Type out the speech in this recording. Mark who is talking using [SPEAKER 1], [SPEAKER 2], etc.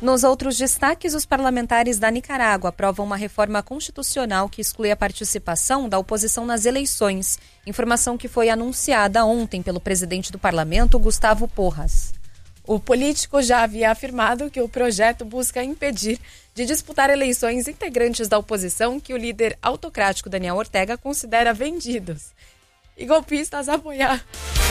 [SPEAKER 1] Nos outros destaques, os parlamentares da Nicarágua aprovam uma reforma constitucional que exclui a participação da oposição nas eleições. Informação que foi anunciada ontem pelo presidente do parlamento, Gustavo Porras.
[SPEAKER 2] O político já havia afirmado que o projeto busca impedir de disputar eleições integrantes da oposição que o líder autocrático Daniel Ortega considera vendidos e golpistas apoiados.